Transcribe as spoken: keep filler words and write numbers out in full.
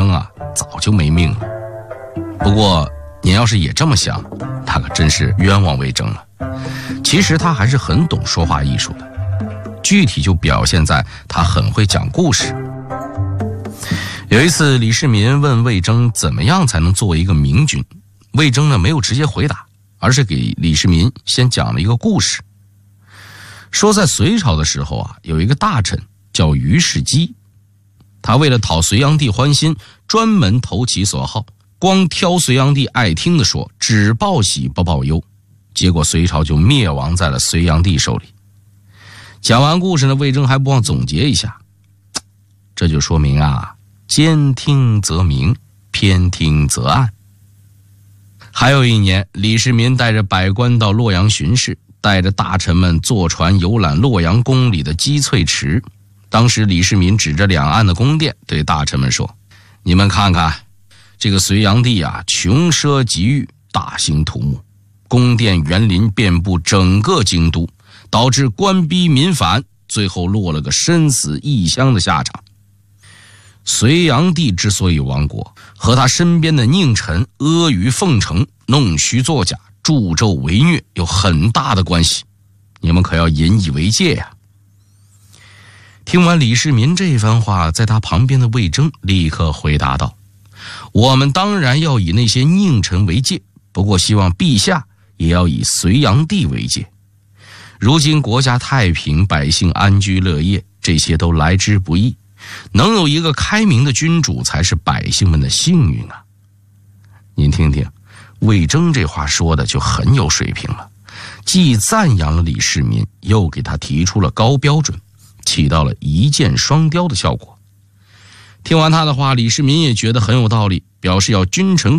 征啊早就没命了。不过您要是也这么想，那可真是冤枉魏征了。其实他还是很懂说话艺术的，具体就表现在他很会讲故事。有一次李世民问魏征怎么样才能作为一个明君，魏征呢没有直接回答，而是给李世民先讲了一个故事。说在隋朝的时候啊，有一个大臣叫于世基，他为了讨隋炀帝欢心，专门投其所好，光挑隋炀帝爱听的说，只报喜不报忧，结果隋朝就灭亡在了隋炀帝手里。讲完故事呢，魏征还不忘总结一下，这就说明啊，兼听则明，偏听则暗。还有一年，李世民带着百官到洛阳巡视，带着大臣们坐船游览洛阳宫里的积翠池。当时李世民指着两岸的宫殿对大臣们说，你们看看这个隋炀帝啊，穷奢极欲，大兴土木，宫殿园林遍布整个京都，导致官逼民反，最后落了个身死异乡的下场。隋炀帝之所以亡国，和他身边的佞臣阿谀奉承、弄虚作假、助纣为虐有很大的关系，你们可要引以为戒呀、啊！听完李世民这番话，在他旁边的魏征立刻回答道，我们当然要以那些佞臣为戒，不过希望陛下也要以隋炀帝为戒。如今国家太平，百姓安居乐业，这些都来之不易，能有一个开明的君主才是百姓们的幸运啊！您听听，魏征这话说的就很有水平了，既赞扬了李世民，又给他提出了高标准，起到了一箭双雕的效果。听完他的话，李世民也觉得很有道理，表示要君臣